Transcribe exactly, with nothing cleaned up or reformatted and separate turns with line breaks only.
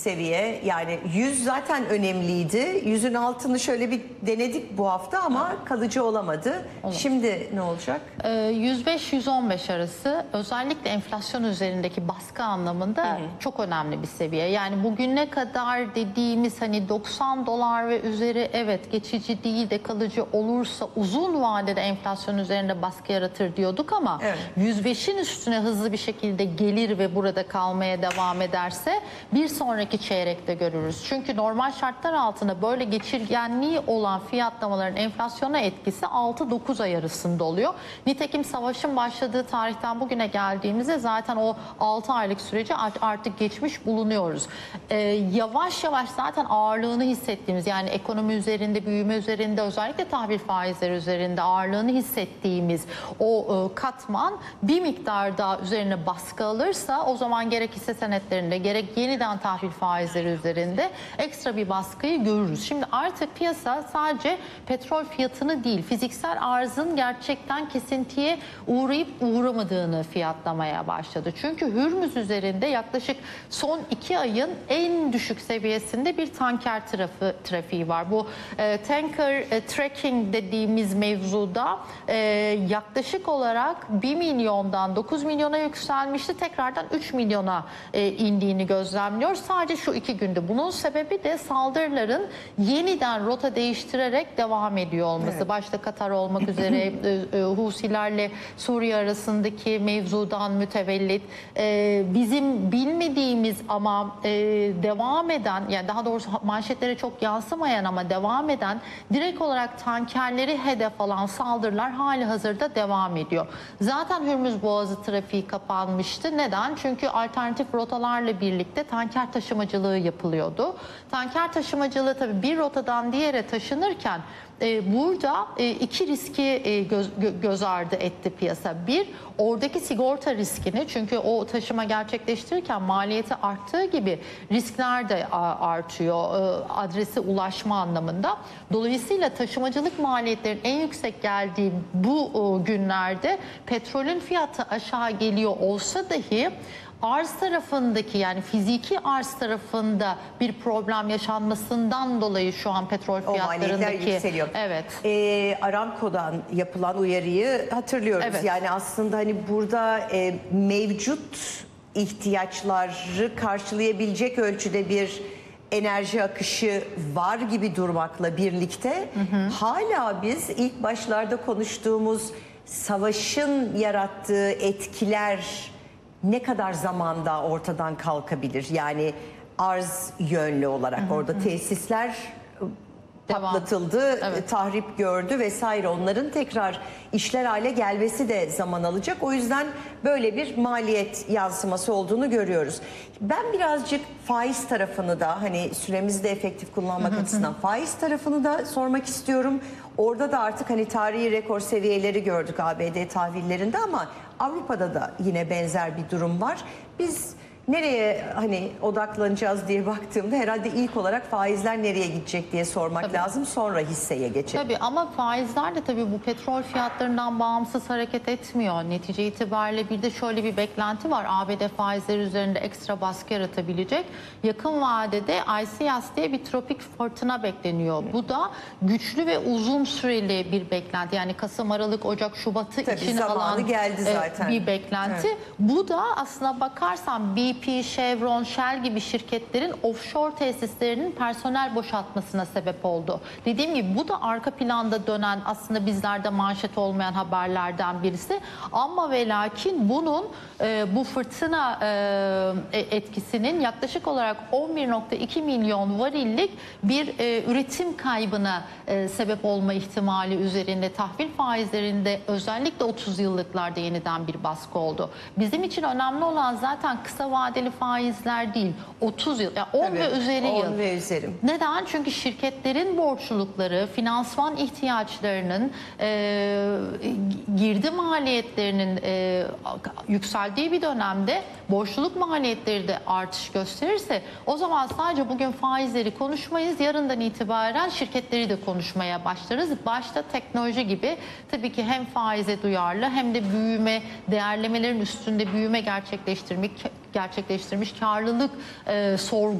seviye, yani yüz zaten önemliydi. yüzün altını şöyle bir denedik bu hafta ama kalıcı olamadı.
Olur.
Şimdi ne olacak?
yüz beş yüz on beş arası özellikle enflasyon üzerindeki baskı anlamında hı hı. çok önemli bir seviye. Yani bugüne kadar dediğimiz hani doksan dolar ve üzeri evet geçici değil de kalıcı olursa uzun vadede enflasyon üzerinde baskı yaratır diyorduk ama evet. yüz beşin üstüne hızlı bir şekilde gelir ve burada kalmaya devam ederse bir sonraki çeyrekte görürüz. Çünkü normal şartlar altında böyle geçirgenliği olan fiyatlamaların enflasyona etkisi altı dokuz ay arasında oluyor. Nitekim savaşın başladığı tarihten bugüne geldiğimizde zaten o altı aylık süreci artık geçmiş bulunuyoruz. Ee, yavaş yavaş zaten ağırlığını hissettiğimiz, yani ekonomi üzerinde, büyüme üzerinde, özellikle tahvil faizleri üzerinde ağırlığını hissettiğimiz o e, katman bir miktar daha üzerine baskı alırsa o zaman gerek hisse senetlerinde gerek yeniden tahvil faizleri üzerinde ekstra bir baskıyı görürüz. Şimdi artık piyasa sadece petrol fiyatını değil, fiziksel arzın gerçekten kesintiye uğrayıp uğramadığını fiyatlamaya başladı. Çünkü Hürmüz üzerinde yaklaşık son iki ayın en düşük seviyesinde bir tanker trafı, trafiği var. Bu e, tanker e, tracking dediğimiz mevzuda e, yaklaşık olarak bir milyondan dokuz milyona yükselmişti. Tekrardan üç milyona e, indiğini gözlemliyor. Sadece şu iki günde. Bunun sebebi de saldırıların yeniden rota değiştirerek devam ediyor olması. Evet. Başta Katar olmak üzere e, e, Husilerle Suriye arasındaki mevzudan mütevellit e, bizim bilmediğimiz ama e, devam eden, yani daha doğrusu manşetlere çok yansımayan ama devam eden direkt olarak tankerleri hedef alan saldırılar hali hazırda devam ediyor. Zaten Hürmüz Boğazı trafiği kapanmıştı. Neden? Çünkü alternatif rotalarla birlikte tanker taşımacılığı yapılıyordu. Tanker taşımacılığı tabii bir rotadan diğere taşınırken e, burada e, iki riski e, göz, göz ardı etti piyasa. Bir, oradaki sigorta riskini, çünkü o taşıma gerçekleştirirken maliyeti arttığı gibi riskler de artıyor e, adrese ulaşma anlamında. Dolayısıyla taşımacılık maliyetlerinin en yüksek geldiği bu e, günlerde petrolün fiyatı aşağı geliyor olsa dahi arz tarafındaki, yani fiziki arz tarafında bir problem yaşanmasından dolayı şu an petrol fiyatlarındaki
yükseliyor.
Evet.
Ee, Aramco'dan yapılan uyarıyı hatırlıyoruz. Evet. Yani aslında hani burada e, mevcut ihtiyaçları karşılayabilecek ölçüde bir enerji akışı var gibi durmakla birlikte hı hı. hala biz ilk başlarda konuştuğumuz savaşın yarattığı etkiler ne kadar zamanda ortadan kalkabilir? Yani arz yönlü olarak hı hı. orada tesisler patlatıldı, evet. tahrip gördü vesaire. Onların tekrar işler hale gelmesi de zaman alacak. O yüzden böyle bir maliyet yansıması olduğunu görüyoruz. Ben birazcık faiz tarafını da, hani süremizi de efektif kullanmak açısından faiz tarafını da sormak istiyorum. Orada da artık hani tarihi rekor seviyeleri gördük A B D tahvillerinde ama Avrupa'da da yine benzer bir durum var. Biz nereye hani odaklanacağız diye baktığımda herhalde ilk olarak faizler nereye gidecek diye sormak tabii. lazım. Sonra hisseye geçelim.
Tabii ama faizler de tabii bu petrol fiyatlarından bağımsız hareket etmiyor. Netice itibariyle bir de şöyle bir beklenti var. A B D faizleri üzerinde ekstra baskı yaratabilecek. Yakın vadede Isaias diye bir tropik fırtına bekleniyor. Evet. Bu da güçlü ve uzun süreli bir beklenti. Yani Kasım, Aralık, Ocak, Şubat'ı
tabii
içine alan
geldi zaten.
bir beklenti. Evet. Bu da aslına bakarsan B P, Chevron, Shell gibi şirketlerin offshore tesislerinin personel boşaltmasına sebep oldu. Dediğim gibi bu da arka planda dönen, aslında bizlerde manşet olmayan haberlerden birisi. Ama ve lakin bunun e, bu fırtına e, etkisinin yaklaşık olarak on bir nokta iki milyon varillik bir e, üretim kaybına e, sebep olma ihtimali üzerinde tahvil faizlerinde özellikle otuz yıllıklarda yeniden bir baskı oldu. Bizim için önemli olan zaten kısa vadeli faizler değil, otuz yıl, yani on ve üzeri yıl.
on ve üzeri.
Neden? Çünkü şirketlerin borçlulukları, finansman ihtiyaçlarının, e, girdi maliyetlerinin e, yükseldiği bir dönemde borçluluk maliyetleri de artış gösterirse o zaman sadece bugün faizleri konuşmayız, yarından itibaren şirketleri de konuşmaya başlarız. Başta teknoloji gibi tabii ki hem faize duyarlı hem de büyüme, değerlemelerin üstünde büyüme gerçekleştirmek gerçekleştirmiş karlılık e, sorgu